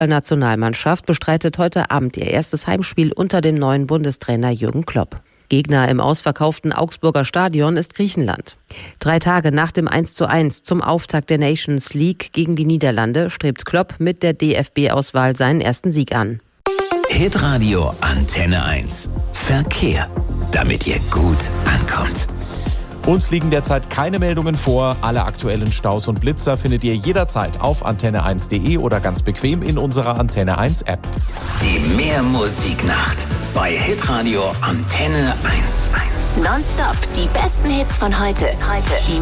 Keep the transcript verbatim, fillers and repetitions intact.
Nationalmannschaft bestreitet heute Abend ihr erstes Heimspiel unter dem neuen Bundestrainer Jürgen Klopp. Gegner im ausverkauften Augsburger Stadion ist Griechenland. Drei Tage nach dem eins zu eins zum Auftakt der Nations League gegen die Niederlande strebt Klopp mit der D F B-Auswahl seinen ersten Sieg an. Hitradio Antenne eins. Verkehr, damit ihr gut ankommt. Uns liegen derzeit keine Meldungen vor. Alle aktuellen Staus und Blitzer findet ihr jederzeit auf antenne eins punkt de oder ganz bequem in unserer Antenne eins App. Die Mehrmusiknacht bei Hitradio Antenne eins. Nonstop die besten Hits von heute. Heute. Die